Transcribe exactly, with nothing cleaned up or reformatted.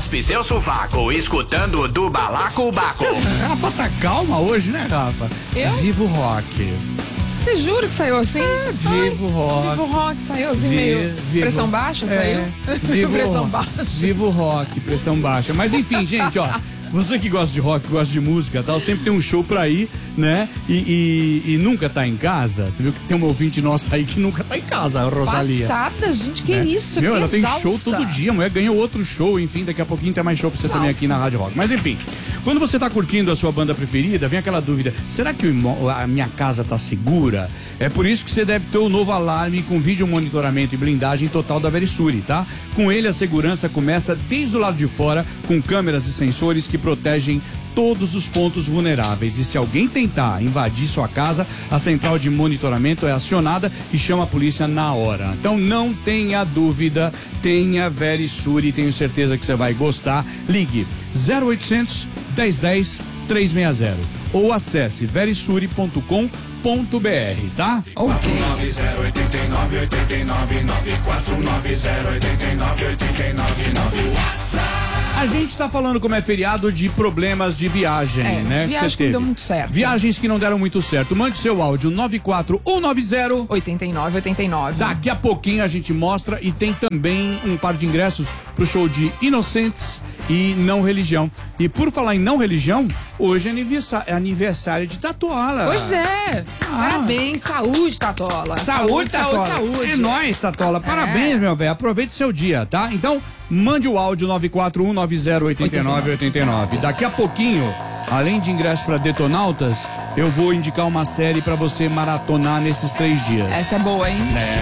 raspe seu sovaco, escutando do Balaco Baco. Rafa tá calma hoje, né, Rafa? Eu? Vivo Rock. Você jura que saiu assim? É, Vivo Rock. Vivo Rock saiu assim, Vi- meio Vivo- pressão baixa, É, saiu? Vivo Pressão Rock. baixa. Vivo Rock, pressão baixa. Mas enfim, gente, ó. Você que gosta de rock, gosta de música e tal, sempre tem um show pra ir, né? E, e, e nunca tá em casa. Você viu que tem uma ouvinte nossa aí que nunca tá em casa, a Rosalia. Passada, gente, que né? isso? Meu, que ela tem exausta. show todo dia, a mulher ganhou outro show, enfim, daqui a pouquinho tem mais show pra você também aqui na Rádio Rock. Mas enfim, quando você tá curtindo a sua banda preferida, vem aquela dúvida, será que o imó- a minha casa tá segura? É por isso que você deve ter o novo alarme com vídeo monitoramento e blindagem total da Verisuri, tá? Com ele a segurança começa desde o lado de fora, com câmeras e sensores que protegem todos os pontos vulneráveis. E se alguém tentar invadir sua casa, a central de monitoramento é acionada e chama a polícia na hora. Então não tenha dúvida, tenha Verisuri, tenho certeza que você vai gostar. Ligue zero oitocentos, dez dez, trezentos e sessenta ou acesse verisuri ponto com ponto br, tá? Ok. nove zero oito nove oito nove nove quatro nove zero oito nove oito nove nove WhatsApp. A gente tá falando como é feriado de problemas de viagem, É, né? viagem você que não teve. deu muito certo. Viagens que não deram muito certo. Mande seu áudio nove quatro um nove zero. oitenta e nove, oitenta e nove. Daqui a pouquinho a gente mostra e tem também um par de ingressos pro show de Inocentes e Não Religião. E por falar em não religião, hoje é aniversário, é aniversário de Tatola. Pois é. Parabéns, saúde, Tatola. Saúde, Tatola. Saúde, saúde. É nóis, Tatola. Parabéns, É. meu velho. Aproveite seu dia, tá? Então, mande o áudio nove quatro um nove zero oito nove oito nove. Daqui a pouquinho, além de ingresso para Detonautas, eu vou indicar uma série para você maratonar nesses três dias. Essa é boa, hein? É.